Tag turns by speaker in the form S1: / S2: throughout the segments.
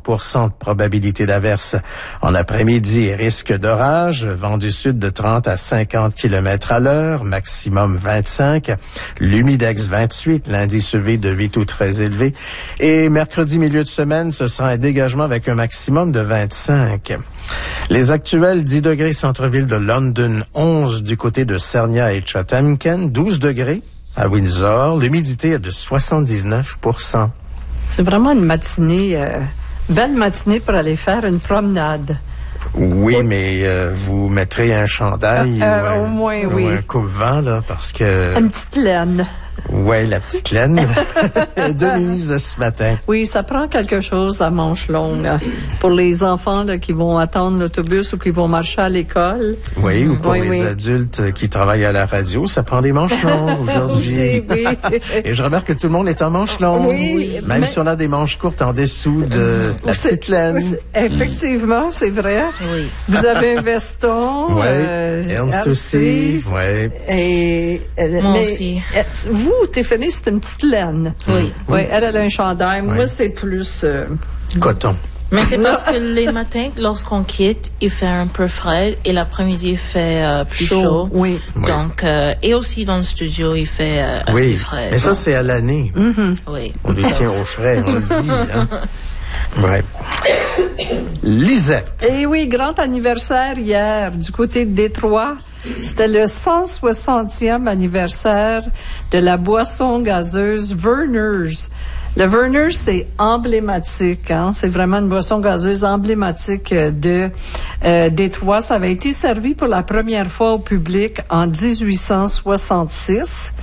S1: de probabilité d'averse en après-midi et risque d'orage. Vent du sud de 30 à 50 km à l'heure, maximum 25. L'humidex 28, l'indice UV de 8 ou très élevé. Et mercredi, milieu de semaine, ce sera un dégagement avec un maximum de 25. Les actuels 10 degrés centre-ville de London, 11 du côté de Sarnia et Chathamken, 12 degrés à Windsor. L'humidité est de 79%.
S2: C'est vraiment une matinée, belle matinée pour aller faire une promenade.
S1: Oui, mais vous mettrez un chandail
S2: au moins, oui.
S1: Ou un coupe-vent, là, parce que...
S2: Une petite laine.
S1: Oui, la petite laine de mise ce matin.
S2: Oui, ça prend quelque chose à manches longues là, pour les enfants là, qui vont attendre l'autobus ou qui vont marcher à l'école.
S1: Oui, ou pour les adultes qui travaillent à la radio, ça prend des manches longues aujourd'hui.
S2: Oui.
S1: Et je remarque que tout le monde est en manches longues.
S2: Oui,
S1: même si on a des manches courtes en dessous de la petite laine.
S2: Effectivement, c'est vrai. Oui. Vous avez un veston.
S1: Oui, Ernst aussi. Oui.
S2: Et
S3: moi aussi.
S2: Vous, Tiffany, c'est une petite laine.
S3: Oui.
S2: Oui, elle a un chandail. Oui. Moi, c'est plus...
S1: coton.
S3: Mais c'est parce que les matins, lorsqu'on quitte, il fait un peu frais et l'après-midi, il fait plus chaud.
S2: Oui.
S3: Donc, et aussi dans le studio, il fait assez frais.
S1: Mais ça, c'est à l'année.
S2: Mm-hmm.
S3: Oui.
S1: On les tient au frais, on le dit. Hein? Ouais. Lisette.
S2: Eh oui, grand anniversaire hier du côté de Détroit. C'était le 160e anniversaire de la boisson gazeuse Vernors. Le Vernors, c'est emblématique, hein? C'est vraiment une boisson gazeuse emblématique de Détroit. Ça avait été servi pour la première fois au public en 1866.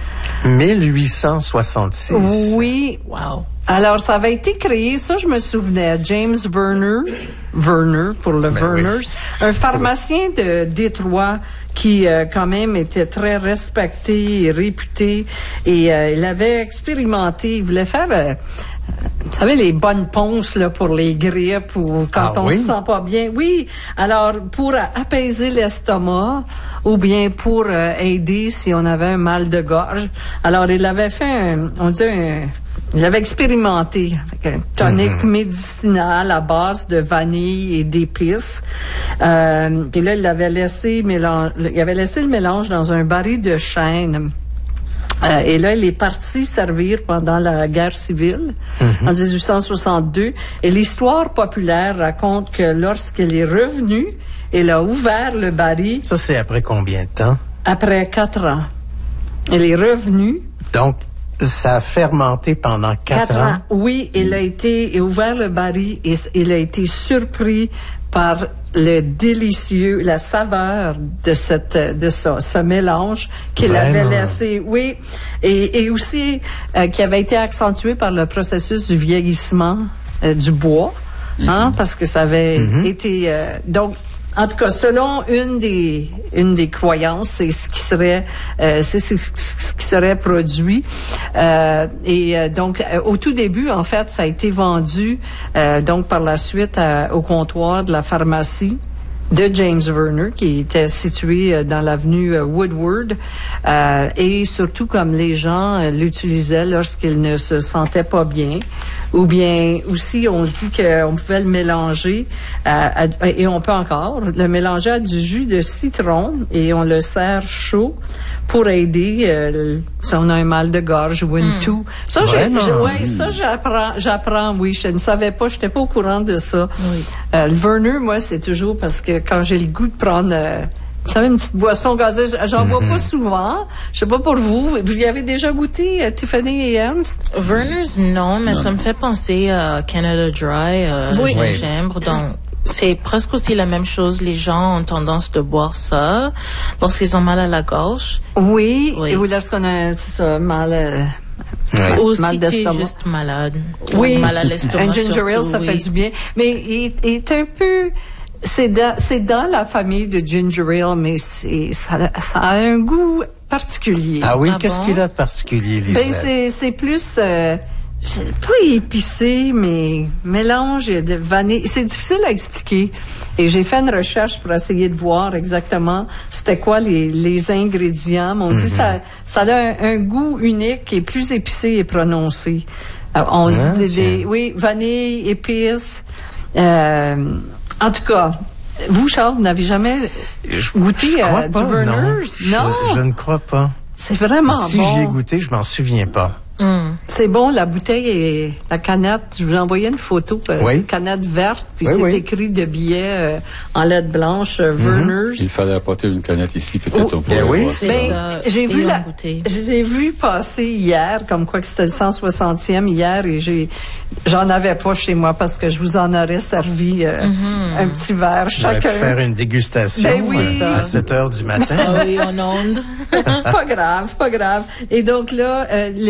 S1: 1866.
S2: Oui.
S3: Wow.
S2: Alors, ça avait été créé, ça je me souvenais, James Verner pour le Vernors, un pharmacien de Détroit qui quand même était très respecté et réputé et il avait expérimenté, il voulait faire vous savez, les bonnes ponces là, pour les grippes ou quand on se sent pas bien. Oui, alors pour apaiser l'estomac ou bien pour aider si on avait un mal de gorge. Alors, il avait fait il avait expérimenté avec un tonique médicinal à base de vanille et d'épices. Puis là, il avait laissé le mélange dans un baril de chêne. Et là, il est parti servir pendant la guerre civile en 1862. Et l'histoire populaire raconte que lorsqu'il est revenu, il a ouvert le baril.
S1: Ça, c'est après combien de temps?
S2: Après 4 ans. Il est revenu.
S1: Donc, ça a fermenté pendant 4 ans?
S2: Oui, il a ouvert le baril et il a été surpris par la saveur de ce mélange qu'il avait laissé, oui, et aussi qui avait été accentué par le processus du vieillissement du bois, hein, parce que ça avait été donc. En tout cas, selon une des croyances, c'est ce qui serait produit. Donc, au tout début, en fait, ça a été vendu donc par la suite au comptoir de la pharmacie de James Verner, qui était situé dans l'avenue Woodward, et surtout comme les gens l'utilisaient lorsqu'ils ne se sentaient pas bien, ou bien aussi on dit qu'on pouvait le mélanger, et on peut encore le mélanger à du jus de citron, et on le sert chaud pour aider si on a un mal de gorge ou une toux. Ça, j'apprends, oui, je ne savais pas, je n'étais pas au courant de ça. Oui. Le Verner, moi, c'est toujours parce que quand j'ai le goût de prendre, vous savez, une petite boisson gazeuse, j'en bois pas souvent. Je sais pas pour vous. Vous y avez déjà goûté, Tiffany et Ernst?
S3: Verner's, non, mais ça me fait penser à Canada Dry, gingembre, donc. C'est presque aussi la même chose. Les gens ont tendance de boire ça lorsqu'ils ont mal à la gorge.
S2: Oui. Et lorsqu'on a, mal
S3: ou
S2: mal
S3: si
S2: d'estomac.
S3: T'es juste malade.
S2: Oui.
S3: Mal à l'estomac.
S2: Un ginger ale, ça fait du bien. Mais il est un peu... C'est dans la famille de ginger ale, mais ça a un goût particulier.
S1: Ah oui? Qu'est-ce qu'il a de particulier, Lisa?
S2: Ben, c'est plus... pas épicé, mais mélange de vanille. C'est difficile à expliquer. Et j'ai fait une recherche pour essayer de voir exactement c'était quoi les ingrédients. Mais on dit ça a un goût unique et plus épicé et prononcé. On dit vanille, épices. En tout cas, vous, Charles, vous n'avez jamais goûté du Vernors?
S1: Non, je ne crois pas.
S2: C'est vraiment bon.
S1: Si j'y ai goûté, je m'en souviens pas.
S2: C'est bon, la bouteille et la canette. Je vous ai envoyé une photo,
S1: oui.
S2: Une canette verte, puis c'est écrit de billets en lettres blanches, Vernors.
S4: Il fallait apporter une canette ici, peut-être on pourrait
S1: oui.
S2: J'ai vu je l'ai vu passer hier, comme quoi que c'était le 160e hier, et j'en avais pas chez moi parce que je vous en aurais servi un petit verre chacun.
S1: On faire une dégustation à 7 heures du matin.
S3: Oui, en onde.
S2: Pas grave. Et donc là,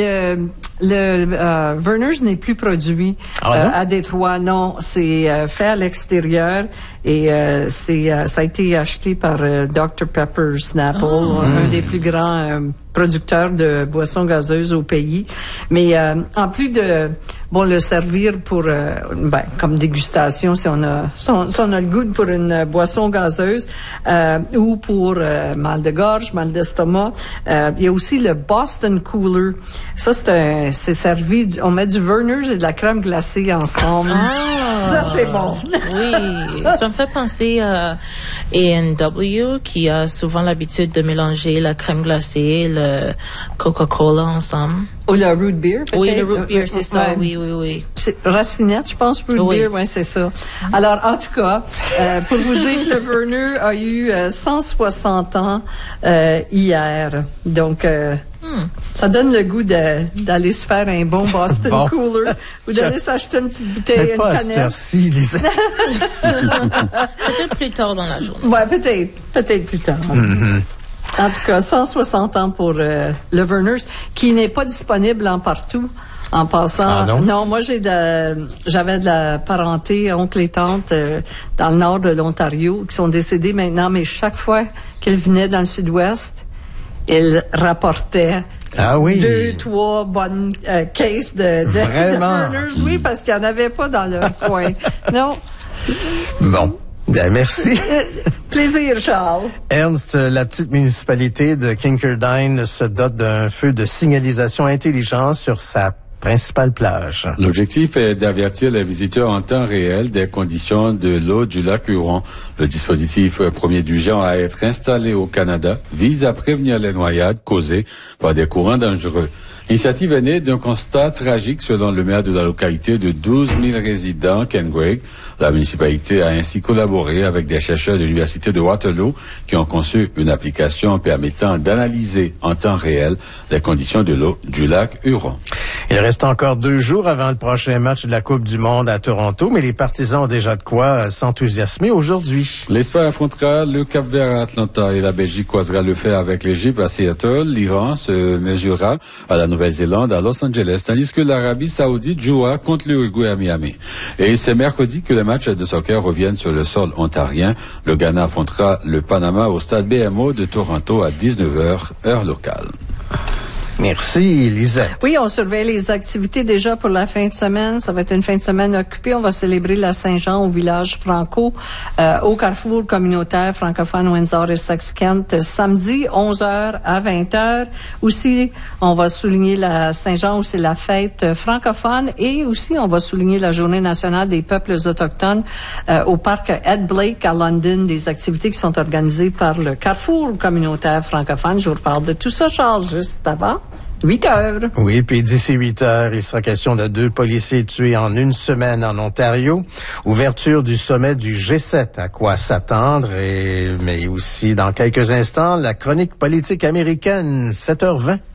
S2: le Vernors n'est plus produit à Détroit. Non, c'est fait à l'extérieur et ça a été acheté par Dr Pepper Snapple, un des plus grands producteurs de boissons gazeuses au pays. Mais en plus de le servir pour comme dégustation si on a le goût pour une boisson gazeuse ou pour mal de gorge, mal d'estomac, il y a aussi le Boston Cooler. Ça c'est servi, on met du Vernors et de la crème glacée ensemble. Ça c'est bon.
S3: Oui, ça me fait penser à A&W qui a souvent l'habitude de mélanger la crème glacée et le Coca-Cola ensemble.
S2: Ou le root beer, peut-être?
S3: Oui, le root beer, c'est ça, oui.
S2: C'est Racinette, je pense, root beer, c'est ça. Alors, en tout cas, pour vous dire que le Vernors a eu 160 ans hier. Donc, ça donne le goût d'aller se faire un bon Boston Cooler ou d'aller s'acheter une petite bouteille, une
S1: pas
S2: canette.
S1: À cette heure-ci, Lisette.
S3: Peut-être plus tard dans la journée.
S2: Ouais, peut-être plus tard. En tout cas, 160 ans pour le Vernors, qui n'est pas disponible en partout. En passant,
S1: ah non?
S2: Moi j'avais de la parenté, oncle et tante dans le nord de l'Ontario qui sont décédés maintenant, mais chaque fois qu'elles venaient dans le sud-ouest, ils rapportaient 2-3 bonnes cases de Vernors. Oui, parce qu'il n'y en avait pas dans leur coin. Non.
S1: Bon. Bien, merci.
S2: Plaisir, Charles.
S1: Ernst, la petite municipalité de Kincardine se dote d'un feu de signalisation intelligent sur sa principale plage.
S4: L'objectif est d'avertir les visiteurs en temps réel des conditions de l'eau du lac Huron. Le dispositif premier du genre à être installé au Canada vise à prévenir les noyades causées par des courants dangereux. L'initiative est née d'un constat tragique selon le maire de la localité de 12 000 résidents, Ken Gregg. La municipalité a ainsi collaboré avec des chercheurs de l'Université de Waterloo qui ont conçu une application permettant d'analyser en temps réel les conditions de l'eau du lac Huron.
S1: Il reste encore 2 jours avant le prochain match de la Coupe du Monde à Toronto, mais les partisans ont déjà de quoi s'enthousiasmer aujourd'hui.
S4: L'Espagne affrontera le Cap-Vert à Atlanta et la Belgique croisera le fer avec l'Égypte à Seattle. L'Iran se mesurera à la Nouvelle-Zélande à Los Angeles, tandis que l'Arabie Saoudite jouera contre l'Uruguay à Miami. Et c'est mercredi que les matchs de soccer reviennent sur le sol ontarien. Le Ghana affrontera le Panama au stade BMO de Toronto à 19h, heure locale.
S1: Merci, Lisette.
S2: Oui, on surveille les activités déjà pour la fin de semaine. Ça va être une fin de semaine occupée. On va célébrer la Saint-Jean au village franco, au carrefour communautaire francophone Windsor et Saxe-Kent, samedi 11h à 20h. Aussi, on va souligner la Saint-Jean où c'est la fête francophone et aussi on va souligner la Journée nationale des peuples autochtones au parc Ed Blake à London, des activités qui sont organisées par le carrefour communautaire francophone. Je vous reparle de tout ça, Charles, juste avant. 8 heures.
S1: Oui, puis d'ici 8 heures, il sera question de 2 policiers tués en une semaine en Ontario. Ouverture du sommet du G7, à quoi s'attendre, mais aussi dans quelques instants, la chronique politique américaine, 7h20.